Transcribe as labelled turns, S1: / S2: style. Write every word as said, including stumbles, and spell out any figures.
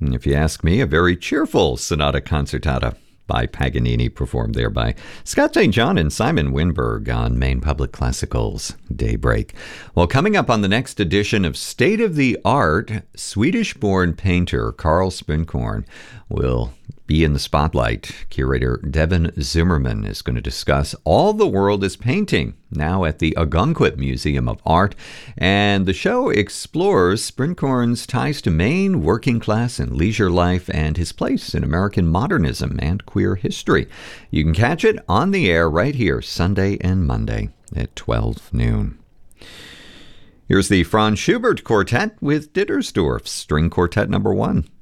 S1: If you ask me, a very cheerful sonata concertata by Paganini, performed there by Scott Saint John and Simon Winberg on Maine Public Classical's Daybreak. Well, coming up on the next edition of State of the Art, Swedish-born painter Carl Sprinchorn will be in the spotlight. Curator Devin Zimmerman is going to discuss All the World is Painting, now at the Ogunquit Museum of Art. And the show explores Sprinchorn's ties to Maine, working class and leisure life, and his place in American modernism and queer history. You can catch it on the air right here, Sunday and Monday at twelve noon. Here's the Franz Schubert Quartet with Dittersdorf, String Quartet number one.